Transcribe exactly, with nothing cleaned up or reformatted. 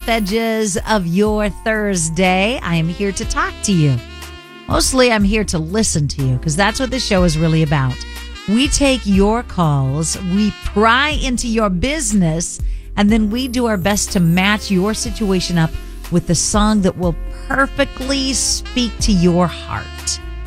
edges of your Thursday. I am here to talk to you. Mostly I'm here to listen to you because that's what this show is really about. We take your calls, we pry into your business, and then we do our best to match your situation up with the song that will perfectly speak to your heart.